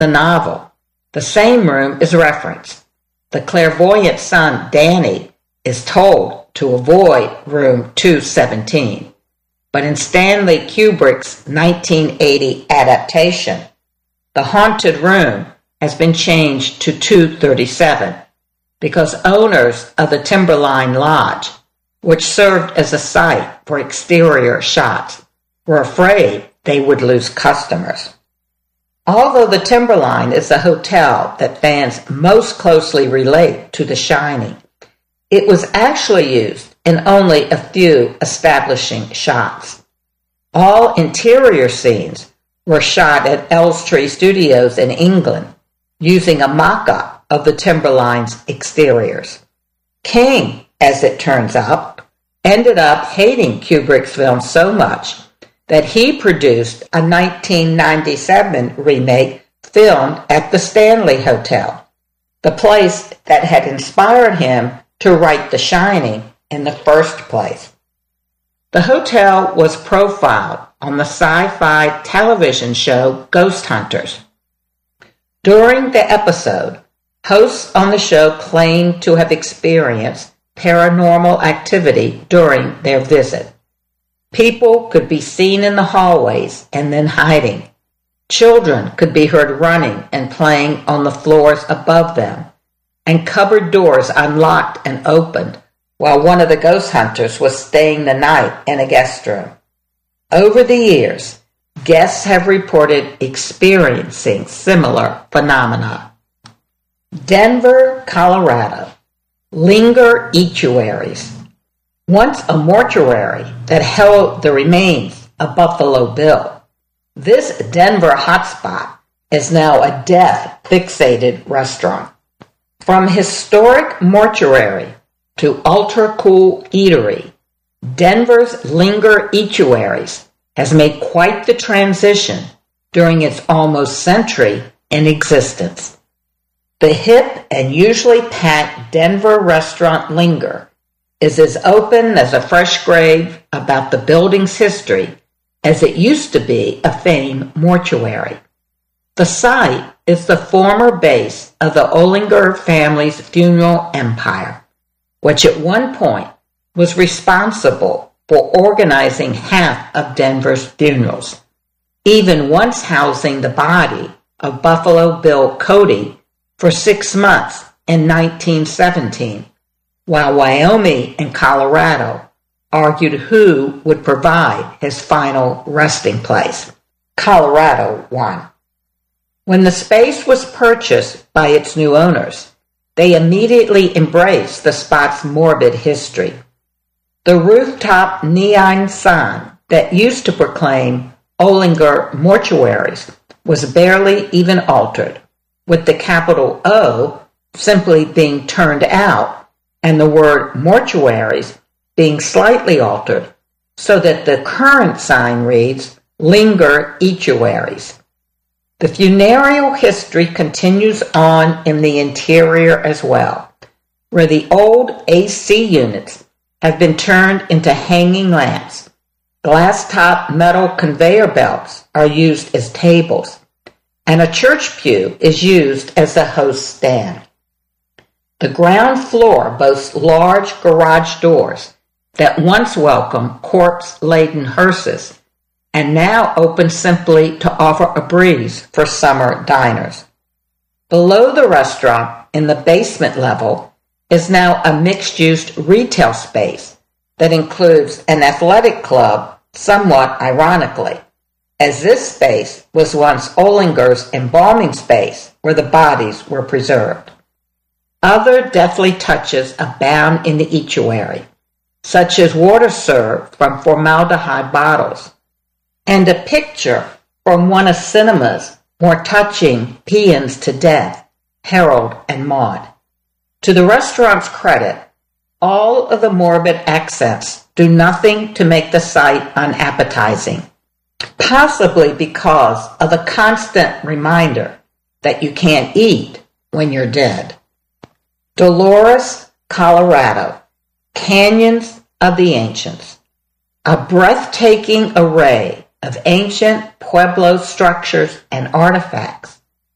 the novel. The same room is referenced. The clairvoyant son, Danny, is told to avoid room 217. But in Stanley Kubrick's 1980 adaptation, the haunted room has been changed to 237 because owners of the Timberline Lodge, which served as a site for exterior shots, were afraid they would lose customers. Although the Timberline is the hotel that fans most closely relate to The Shining, it was actually used in only a few establishing shots. All interior scenes were shot at Elstree Studios in England, using a mock-up of the Timberline's exteriors. King, as it turns out, ended up hating Kubrick's film so much that he produced a 1997 remake filmed at the Stanley Hotel, the place that had inspired him to write The Shining in the first place. The hotel was profiled on the sci-fi television show Ghost Hunters. During the episode, hosts on the show claimed to have experienced paranormal activity during their visit. People could be seen in the hallways and then hiding. Children could be heard running and playing on the floors above them, and cupboard doors unlocked and opened while one of the ghost hunters was staying the night in a guest room. Over the years, guests have reported experiencing similar phenomena. Denver, Colorado. Linger Estuaries. Once a mortuary that held the remains of Buffalo Bill, this Denver hotspot is now a death-fixated restaurant. From historic mortuary to ultra-cool eatery, Denver's Linger Estuaries has made quite the transition during its almost century in existence. The hip and usually packed Denver restaurant Linger is as open as a fresh grave about the building's history as it used to be a famed mortuary. The site is the former base of the Ollinger family's funeral empire, which at one point was responsible for organizing half of Denver's funerals, even once housing the body of Buffalo Bill Cody for 6 months in 1917, while Wyoming and Colorado argued who would provide his final resting place. Colorado won. When the space was purchased by its new owners, they immediately embraced the spot's morbid history. The rooftop neon sign that used to proclaim Ollinger Mortuaries was barely even altered, with the capital O simply being turned out and the word mortuaries being slightly altered so that the current sign reads Linger Estuaries. The funereal history continues on in the interior as well, where the old AC units have been turned into hanging lamps. Glass-top metal conveyor belts are used as tables, and a church pew is used as the host stand. The ground floor boasts large garage doors that once welcomed corpse-laden hearses and now open simply to offer a breeze for summer diners. Below the restaurant, in the basement level, is now a mixed-use retail space that includes an athletic club, somewhat ironically, as this space was once Ollinger's embalming space where the bodies were preserved. Other deathly touches abound in the estuary, such as water served from formaldehyde bottles, and a picture from one of cinema's more touching paeans to death, Harold and Maude. To the restaurant's credit, all of the morbid accents do nothing to make the sight unappetizing, possibly because of the constant reminder that you can't eat when you're dead. Dolores, Colorado, Canyons of the Ancients. A breathtaking array of ancient Pueblo structures and artifacts